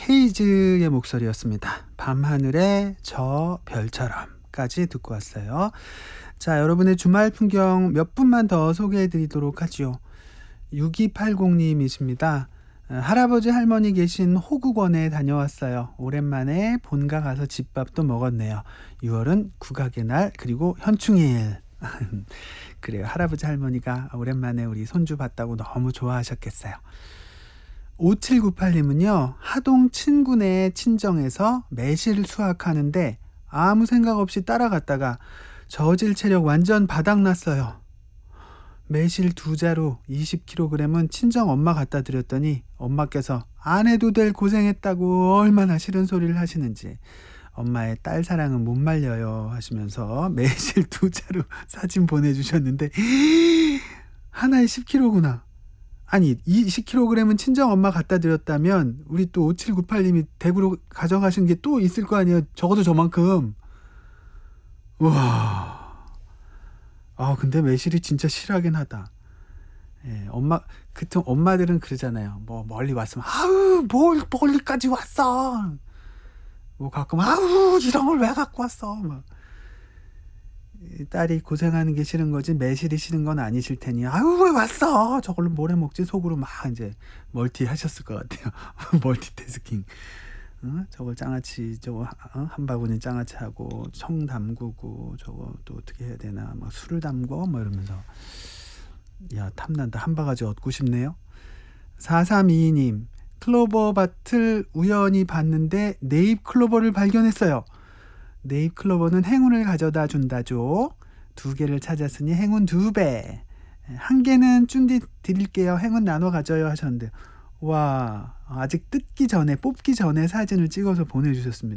헤이즈의 목소리였습니다. 밤하늘의 저 별처럼까지 듣고 왔어요. 자, 여러분의 주말 풍경 몇 분만 더 소개해 드리도록 하지요. 6280님이십니다. 할아버지 할머니 계신 호국원에 다녀왔어요. 오랜만에 본가 가서 집밥도 먹었네요. 6월은 국악의 날 그리고 현충일. 그래요. 할아버지 할머니가 오랜만에 우리 손주 봤다고 너무 좋아하셨겠어요. 5798님은요. 하동 친구네 친정에서 매실 수확하는데 아무 생각 없이 따라갔다가 저질 체력 완전 바닥났어요. 매실 2자루 20kg은 친정 엄마 갖다 드렸더니 엄마께서 안 해도 될 고생했다고 얼마나 싫은 소리를 하시는지 엄마의 딸 사랑은 못 말려요 하시면서 매실 2자루 사진 보내주셨는데 하나에 10kg구나. 아니 20kg은 친정 엄마 갖다 드렸다면 우리 또 5798님이 댁으로 가져가신 게 또 있을 거 아니에요. 적어도 저만큼. 우와. 근데 매실이 진짜 실하긴 하다. 예, 그통 엄마들은 그러잖아요. 뭐 멀리 왔으면 아우 뭘 멀리까지 왔어. 뭐 가끔 아우 이런 걸 왜 갖고 왔어. 막. 딸이 고생하는 게 싫은 거지 매실이 싫은 건 아니실 테니 아우 왜 왔어. 저걸로 뭘 해 먹지 속으로 막 이제 멀티 하셨을 것 같아요. 멀티태스킹. 저걸 장아찌 저거 한 바구니 장아찌 하고 청 담그고 저거 또 어떻게 해야 되나 막 술을 담궈 뭐 이러면서 야 탐난다. 한 바가지 얻고 싶네요. 4322님 클로버 밭을 우연히 봤는데 네잎 클로버를 발견했어요. 네잎 클로버는 행운을 가져다 준다죠. 2개를 찾았으니 행운 2배. 1개는 쭌디 드릴게요. 행운 나눠 가져요 하셨는데 와 아직 뜯기 전에 뽑기 전에 사진을 찍어서 보내주셨습니다.